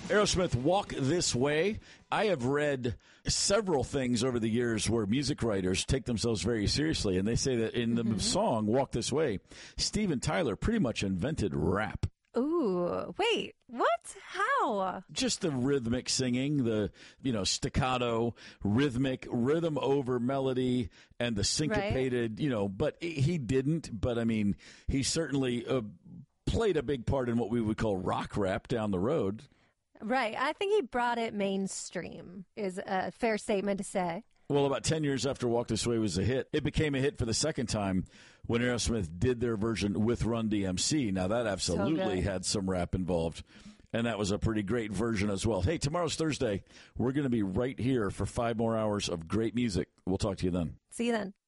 Aerosmith, Walk This Way. I have read several things over the years where music writers take themselves very seriously, and they say that in the song Walk This Way, Steven Tyler pretty much invented rap. Ooh, wait, what? How? Just the rhythmic singing, the, staccato, rhythm over melody, and the syncopated, but he didn't. But, I mean, he certainly played a big part in what we would call rock rap down the road. Right. I think he brought it mainstream, is a fair statement to say. Well, about 10 years after Walk This Way was a hit, it became a hit for the second time when Aerosmith did their version with Run DMC. Now, that absolutely had some rap involved, and that was a pretty great version as well. Hey, tomorrow's Thursday. We're going to be right here for 5 more hours of great music. We'll talk to you then. See you then.